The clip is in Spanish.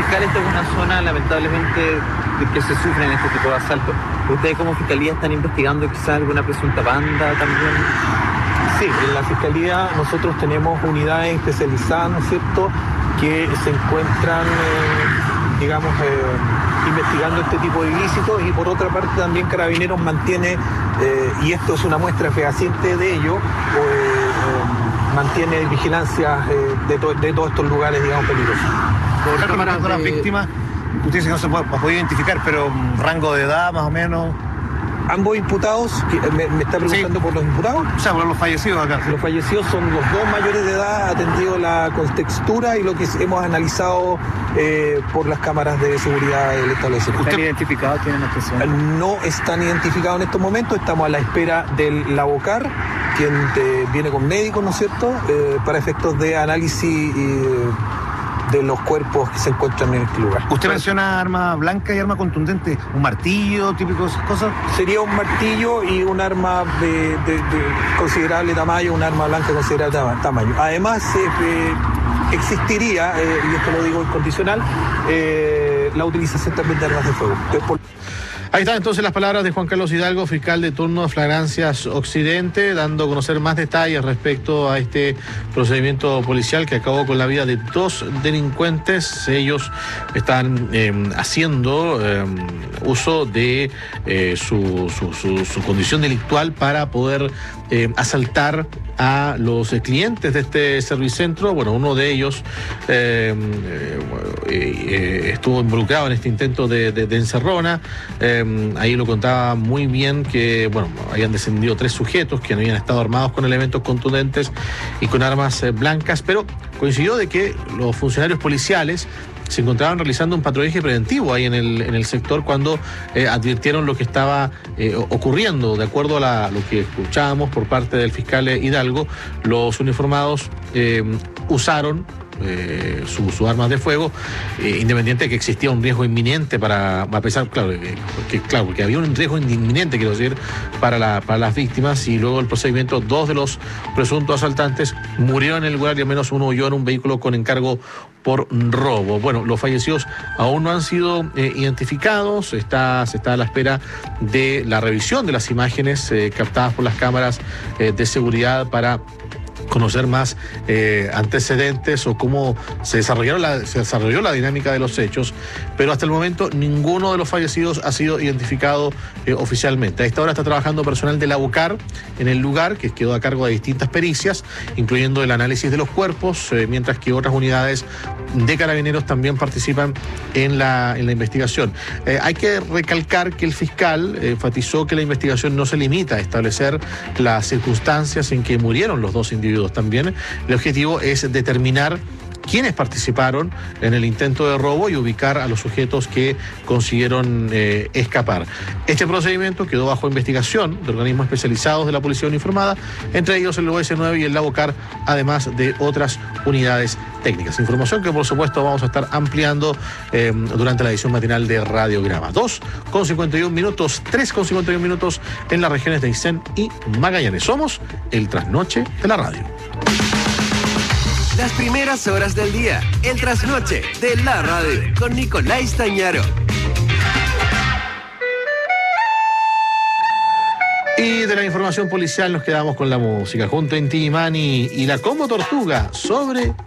fiscal, esta es una zona lamentablemente que se sufre en este tipo de asaltos. ¿Ustedes como fiscalía están investigando quizás alguna presunta banda también? Sí, en la Fiscalía nosotros tenemos unidades especializadas, ¿no es cierto?, que se encuentran, investigando este tipo de ilícitos, y por otra parte también Carabineros mantiene, y esto es una muestra fehaciente de ello, mantiene vigilancia de todos estos lugares, digamos, peligrosos. Por cámaras de las víctimas, usted dice que no se puede identificar, pero rango de edad más o menos. Ambos imputados, me está preguntando, sí, por los imputados. O sea, por los fallecidos acá. Los fallecidos son los dos mayores de edad, atendido la contextura y lo que hemos analizado por las cámaras de seguridad del establecimiento. ¿Están identificados? ¿Tienen antecedentes? No están identificados en estos momentos, estamos a la espera del Labocar, quien viene con médicos, ¿no es cierto?, para efectos de análisis de los cuerpos que se encuentran en este lugar. Usted menciona arma blanca y arma contundente, un martillo, típicas cosas. Sería un martillo y un arma de considerable tamaño, un arma blanca de considerable tamaño. Además, existiría, y esto lo digo incondicional, la utilización también de armas de fuego. Ahí están entonces las palabras de Juan Carlos Hidalgo, fiscal de turno de Flagrancias Occidente, dando a conocer más detalles respecto a este procedimiento policial que acabó con la vida de dos delincuentes. Ellos están haciendo uso de su condición delictual para poder asaltar a los clientes de este servicentro. Bueno, uno de ellos estuvo involucrado en este intento de encerrona. Ahí lo contaba muy bien que, bueno, habían descendido 3 sujetos que habían estado armados con elementos contundentes y con armas blancas, pero coincidió de que los funcionarios policiales se encontraban realizando un patrullaje preventivo ahí en el sector cuando advirtieron lo que estaba ocurriendo. De acuerdo a lo que escuchábamos por parte del fiscal Hidalgo, los uniformados usaron sus armas de fuego, independiente de que existía un riesgo inminente a pesar, porque había un riesgo inminente, quiero decir, para las víctimas, y luego el procedimiento, 2 de los presuntos asaltantes murieron en el lugar y al menos uno huyó en un vehículo con encargo por robo. Bueno, los fallecidos aún no han sido identificados, se está a la espera de la revisión de las imágenes captadas por las cámaras de seguridad para conocer más antecedentes o cómo se desarrolló la dinámica de los hechos, pero hasta el momento ninguno de los fallecidos ha sido identificado oficialmente. A esta hora está trabajando personal de la Labocar en el lugar, que quedó a cargo de distintas pericias, incluyendo el análisis de los cuerpos, mientras que otras unidades de Carabineros también participan en la investigación. Hay que recalcar que el fiscal enfatizó que la investigación no se limita a establecer las circunstancias en que murieron los dos individuos. También el objetivo es determinar quiénes participaron en el intento de robo y ubicar a los sujetos que consiguieron escapar. Este procedimiento quedó bajo investigación de organismos especializados de la Policía Uniformada, entre ellos el OS9 y el Labocar, además de otras unidades técnicas. Información que por supuesto vamos a estar ampliando durante la edición matinal de Radiograma. 2:51 minutos, 3:51 minutos en las regiones de Aysén y Magallanes. Somos el trasnoche de la radio. Las primeras horas del día, el trasnoche de la radio, con Nicolás Tañaro. Y de la información policial nos quedamos con la música, junto a Inti Illimani y la Como Tortuga sobre